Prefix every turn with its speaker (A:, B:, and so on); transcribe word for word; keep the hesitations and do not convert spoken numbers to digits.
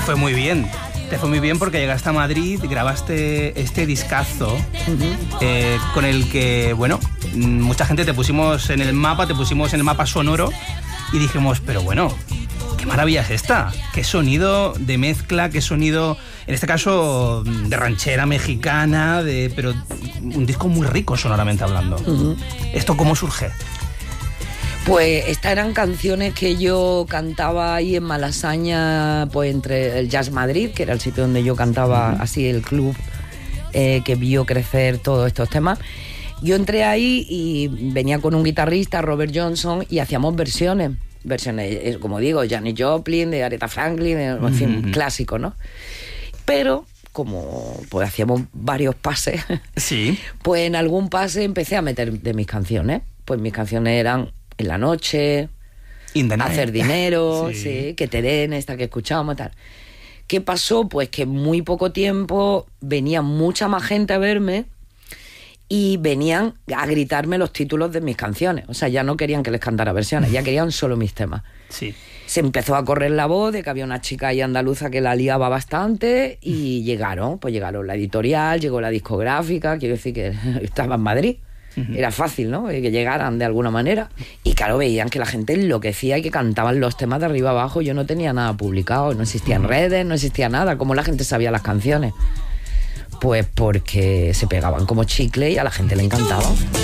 A: fue muy bien. Te fue muy bien porque llegaste a Madrid, grabaste este discazo uh-huh. eh, con el que, bueno, mucha gente te pusimos en el mapa, te pusimos en el mapa sonoro y dijimos, pero bueno, qué maravilla es esta, qué sonido de mezcla, qué sonido, en este caso, de ranchera mexicana, de, pero un disco muy rico sonoramente hablando. Uh-huh. ¿Esto cómo surge?
B: Pues estas eran canciones que yo cantaba ahí en Malasaña, pues entre el Jazz Madrid, que era el sitio donde yo cantaba, uh-huh. así el club eh, que vio crecer todos estos temas. Yo entré ahí y venía con un guitarrista, Robert Johnson, y hacíamos versiones. Versiones, como digo, Janis Joplin, de Aretha Franklin, de, en fin, uh-huh. clásico, ¿no? Pero como pues hacíamos varios pases,
A: sí.
B: pues en algún pase empecé a meter de mis canciones. Pues mis canciones eran En la noche, Hacer dinero, sí. sí, Que te den, esta que escuchábamos, tal. ¿Qué pasó? Pues que en muy poco tiempo venía mucha más gente a verme y venían a gritarme los títulos de mis canciones. O sea, ya no querían que les cantara versiones, ya querían solo mis temas.
A: Sí.
B: Se empezó a correr la voz de que había una chica ahí andaluza que la liaba bastante y llegaron, pues llegaron la editorial, llegó la discográfica, quiero decir que estaba en Madrid. Uh-huh. Era fácil, ¿no? Que llegaran de alguna manera. Y claro, veían que la gente enloquecía y que cantaban los temas de arriba abajo. Yo no tenía nada publicado, no existían redes, no existía nada. ¿Cómo la gente sabía las canciones? Pues porque se pegaban como chicle y a la gente le encantaba.